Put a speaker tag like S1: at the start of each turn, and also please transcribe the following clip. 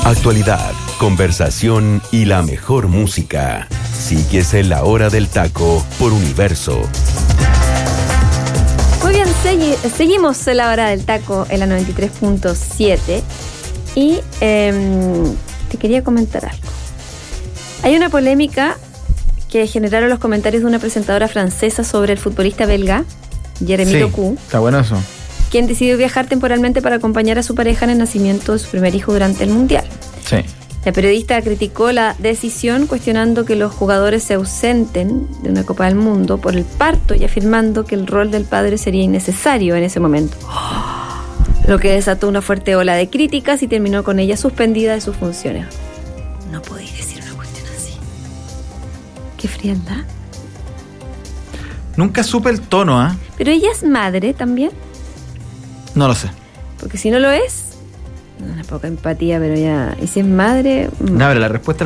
S1: Actualidad, conversación y la mejor música. Sigues en La Hora del Taco por Universo.
S2: Muy bien, seguimos en La Hora del Taco en la 93.7 y te quería comentar algo. Hay una polémica que generaron los comentarios de una presentadora francesa sobre el futbolista belga, Jeremy Doku.
S3: Está bueno eso.
S2: Quien decidió viajar temporalmente para acompañar a su pareja en el nacimiento de su primer hijo durante el Mundial.
S3: Sí.
S2: La periodista criticó la decisión, cuestionando que los jugadores se ausenten de una Copa del Mundo por el parto y afirmando que el rol del padre sería innecesario en ese momento. Lo que desató una fuerte ola de críticas y terminó con ella suspendida de sus funciones. No podéis decir una cuestión así. Qué frialdad.
S3: Nunca supe el tono, ¿ah?
S2: Pero ella es madre también.
S3: No lo sé.
S2: Porque si no lo es, una poca empatía, pero ya. Y si es madre.
S3: No, pero la respuesta